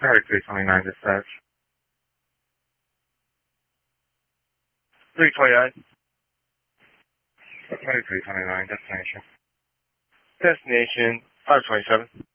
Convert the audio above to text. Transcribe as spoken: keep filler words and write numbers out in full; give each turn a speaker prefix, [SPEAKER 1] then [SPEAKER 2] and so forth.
[SPEAKER 1] three twenty-nine dispatch. three twenty-nine. three twenty-nine, destination. Destination, five twenty-seven.